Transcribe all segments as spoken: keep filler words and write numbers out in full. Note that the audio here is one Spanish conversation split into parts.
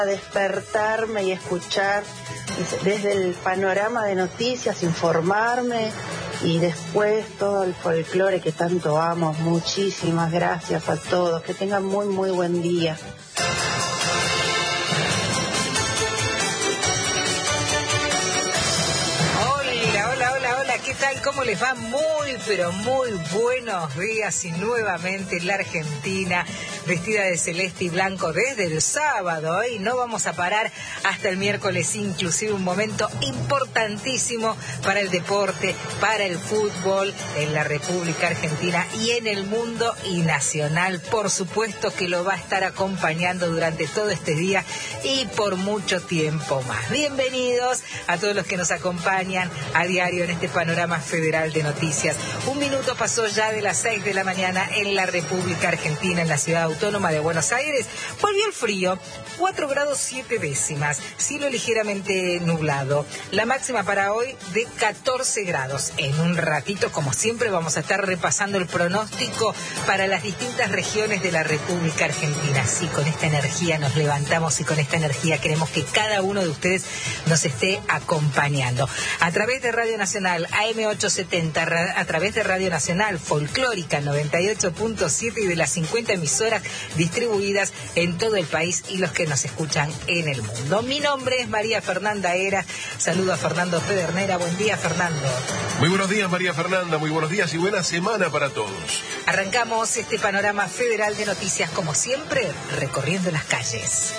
despertarme y escuchar desde el panorama de noticias, informarme y después todo el folclore que tanto amo. Muchísimas gracias a todos, que tengan muy muy buen día. ¿Qué tal? ¿Cómo les va? Muy, pero muy buenos días. Y nuevamente la Argentina vestida de celeste y blanco desde el sábado. Y no vamos a parar hasta el miércoles, inclusive un momento importantísimo para el deporte, para el fútbol en la República Argentina y en el mundo y nacional. Por supuesto que lo va a estar acompañando durante todo este día y por mucho tiempo más. Bienvenidos a todos los que nos acompañan a diario en este panorama federal de noticias. Un minuto pasó ya de las seis de la mañana en la República Argentina, en la ciudad autónoma de Buenos Aires. Volvió el frío, cuatro grados siete décimas, cielo ligeramente nublado. La máxima para hoy de catorce grados. En un ratito, como siempre, vamos a estar repasando el pronóstico para las distintas regiones de la República Argentina. Sí, con esta energía nos levantamos y con esta energía queremos que cada uno de ustedes nos esté acompañando. A través de Radio Nacional A M ochocientos setenta, a través de Radio Nacional Folclórica noventa y ocho punto siete y de las cincuenta emisoras distribuidas en todo el país y los que nos escuchan en el mundo. Mi nombre es María Fernanda Era. Saludo a Fernando Pedernera. Buen día, Fernando. Muy buenos días, María Fernanda. Muy buenos días y buena semana para todos. Arrancamos este panorama federal de noticias, como siempre, recorriendo las calles.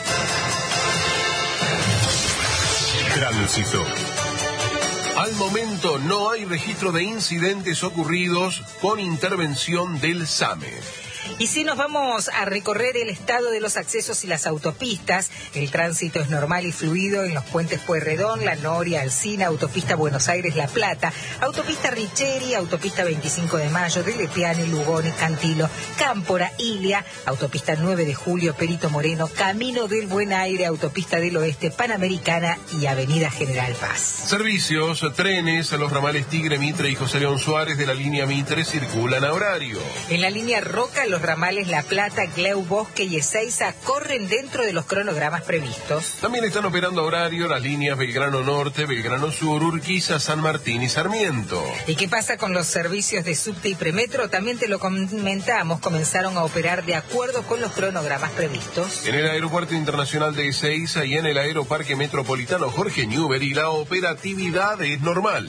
Tránsito. Al momento no hay registro de incidentes ocurridos con intervención del SAME. Y si nos vamos a recorrer el estado de los accesos y las autopistas, el tránsito es normal y fluido en los puentes Pueyrredón, La Noria, Alsina, autopista Buenos Aires-La Plata, autopista Richeri, autopista veinticinco de mayo, de Lepiane, Lugone, Cantilo, Cámpora, Ilia, autopista nueve de julio, Perito Moreno, Camino del Buen Aire, autopista del Oeste, Panamericana y avenida General Paz. Servicios, trenes, los ramales Tigre, Mitre y José León Suárez de la línea Mitre circulan a horario. En la línea Roca, los ramales La Plata, Cleu, Bosque y Ezeiza corren dentro de los cronogramas previstos. También están operando a horario las líneas Belgrano Norte, Belgrano Sur, Urquiza, San Martín y Sarmiento. ¿Y qué pasa con los servicios de subte y premetro? También te lo comentamos, comenzaron a operar de acuerdo con los cronogramas previstos. En el Aeropuerto Internacional de Ezeiza y en el Aeroparque Metropolitano Jorge Newbery la operatividad es normal.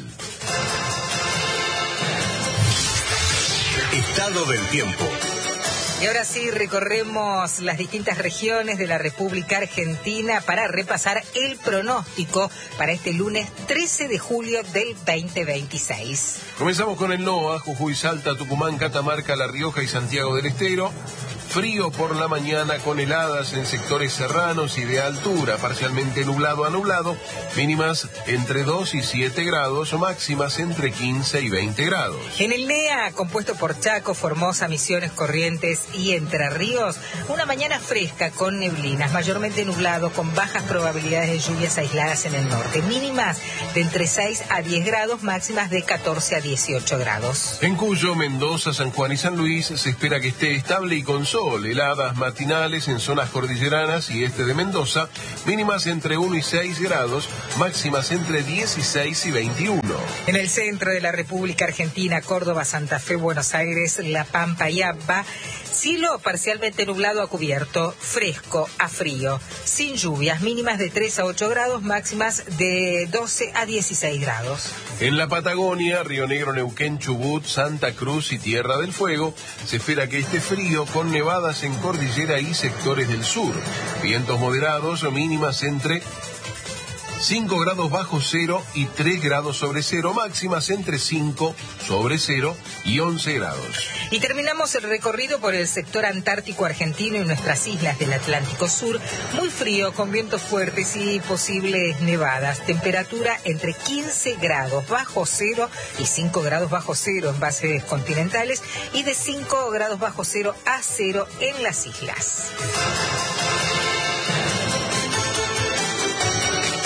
Estado del tiempo. Y ahora sí, recorremos las distintas regiones de la República Argentina para repasar el pronóstico para este lunes trece de julio del veinte veintiséis. Comenzamos con el NOA, Jujuy, Salta, Tucumán, Catamarca, La Rioja y Santiago del Estero. Frío por la mañana con heladas en sectores serranos y de altura, parcialmente nublado a nublado, mínimas entre dos y siete grados, máximas entre quince y veinte grados. En el NEA, compuesto por Chaco, Formosa, Misiones, Corrientes y Entre Ríos, una mañana fresca con neblinas, mayormente nublado, con bajas probabilidades de lluvias aisladas en el norte, mínimas de entre seis a diez grados, máximas de catorce a dieciocho grados. En Cuyo, Mendoza, San Juan y San Luis se espera que esté estable y con sol. Heladas matinales en zonas cordilleranas y este de Mendoza, mínimas entre uno y seis grados, máximas entre dieciséis y veintiuno. En el centro de la República Argentina, Córdoba, Santa Fe, Buenos Aires, La Pampa y AMBA, cielo parcialmente nublado a cubierto, fresco a frío, sin lluvias, mínimas de tres a ocho grados, máximas de doce a dieciséis grados. En la Patagonia, Río Negro, Neuquén, Chubut, Santa Cruz y Tierra del Fuego, se espera que esté frío con nevadas en cordillera y sectores del sur. Vientos moderados, mínimas entre cinco grados bajo cero y tres grados sobre cero, máximas entre cinco sobre cero y once grados. Y terminamos el recorrido por el sector antártico argentino y nuestras islas del Atlántico Sur. Muy frío, con vientos fuertes y posibles nevadas. Temperatura entre quince grados bajo cero y cinco grados bajo cero en bases continentales y de cinco grados bajo cero a cero en las islas.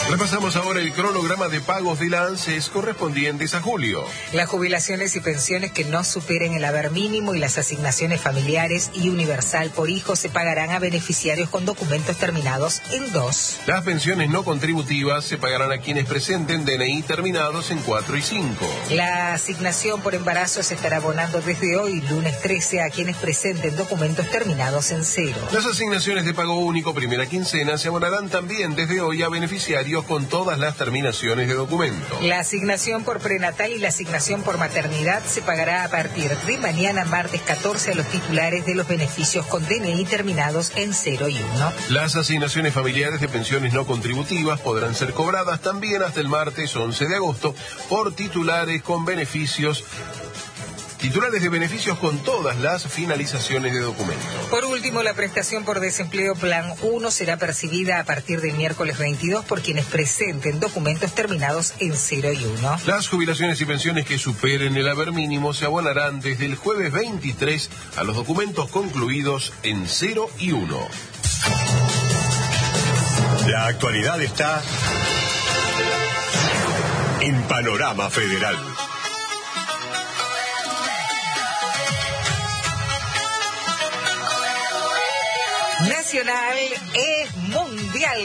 Repasamos ahora el cronograma de pagos de la ANSES correspondientes a julio. Las jubilaciones y pensiones que no superen el haber mínimo y las asignaciones familiares y universal por hijo se pagarán a beneficiarios con documentos terminados en dos. Las pensiones no contributivas se pagarán a quienes presenten D N I terminados en cuatro y cinco. La asignación por embarazo se estará abonando desde hoy, lunes trece, a quienes presenten documentos terminados en cero. Las asignaciones de pago único primera quincena se abonarán también desde hoy a beneficiarios con todas las terminaciones de documento. La asignación por prenatal y la asignación por maternidad se pagará a partir de mañana, martes catorce, a los titulares de los beneficios con D N I terminados en cero y uno. Las asignaciones familiares de pensiones no contributivas podrán ser cobradas también hasta el martes once de agosto por titulares con beneficios Titulares de beneficios con todas las finalizaciones de documento. Por último, la prestación por desempleo Plan uno será percibida a partir del miércoles veintidós por quienes presenten documentos terminados en cero y uno. Las jubilaciones y pensiones que superen el haber mínimo se abonarán desde el jueves veintitrés a los documentos concluidos en cero y uno. La actualidad está en Panorama Federal. Nacional es mundial.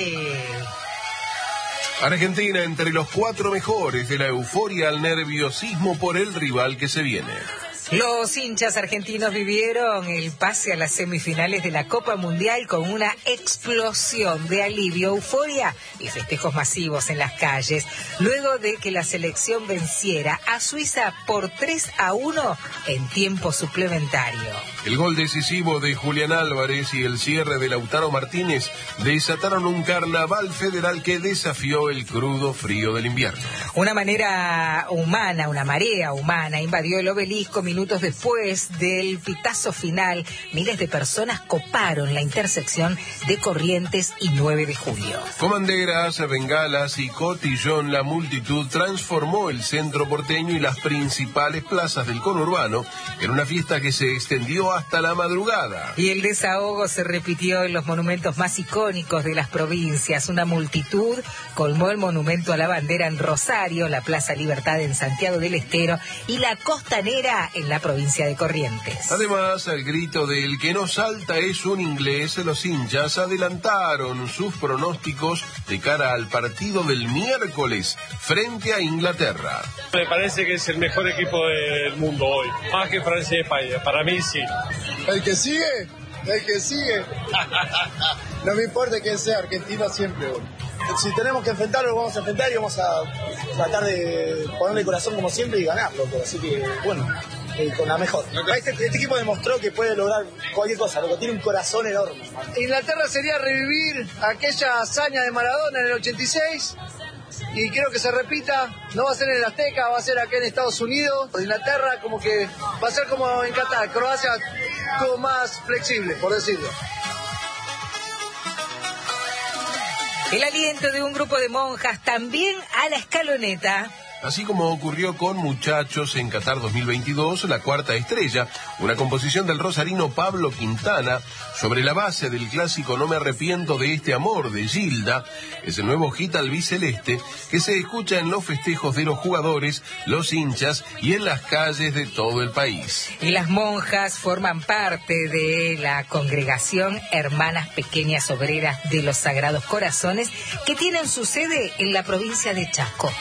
Argentina entre los cuatro mejores, de la euforia al nerviosismo por el rival que se viene. Los hinchas argentinos vivieron el pase a las semifinales de la Copa Mundial con una explosión de alivio, euforia y festejos masivos en las calles, luego de que la selección venciera a Suiza por tres a uno en tiempo suplementario. El gol decisivo de Julián Álvarez y el cierre de Lautaro Martínez desataron un carnaval federal que desafió el crudo frío del invierno. Una manera humana, una marea humana invadió el obelisco minutos después del pitazo final. Miles de personas coparon la intersección de Corrientes y nueve de julio. Con banderas, bengalas y cotillón, la multitud transformó el centro porteño y las principales plazas del conurbano en una fiesta que se extendió hasta la madrugada. Y el desahogo se repitió en los monumentos más icónicos de las provincias. Una multitud colmó el monumento a la bandera en Rosario, la Plaza Libertad en Santiago del Estero y la Costanera en la provincia de Corrientes. Además, al grito de "el que no salta es un inglés", los hinchas adelantaron sus pronósticos de cara al partido del miércoles frente a Inglaterra. Me parece que es el mejor equipo del mundo hoy, más que Francia y España, para mí sí. ¿El que sigue? El que sigue. No me importa quién sea, Argentina siempre. Si tenemos que enfrentarlo, lo vamos a enfrentar y vamos a tratar de ponerle corazón como siempre y ganarlo. Así que, bueno, eh, con la mejor. Este, este equipo demostró que puede lograr cualquier cosa, lo que tiene un corazón enorme. Inglaterra sería revivir aquella hazaña de Maradona en el ochenta y seis. Y quiero que se repita, no va a ser en el Azteca, va a ser acá en Estados Unidos. Inglaterra como que va a ser como en Qatar, Croacia como más flexible, por decirlo. El aliento de un grupo de monjas también a la escaloneta. Así como ocurrió con Muchachos en Qatar dos mil veintidós, La Cuarta Estrella, una composición del rosarino Pablo Quintana, sobre la base del clásico No me arrepiento de este amor de Gilda, es el nuevo hit albiceleste que se escucha en los festejos de los jugadores, los hinchas y en las calles de todo el país. Y las monjas forman parte de la congregación Hermanas Pequeñas Obreras de los Sagrados Corazones, que tienen su sede en la provincia de Chaco.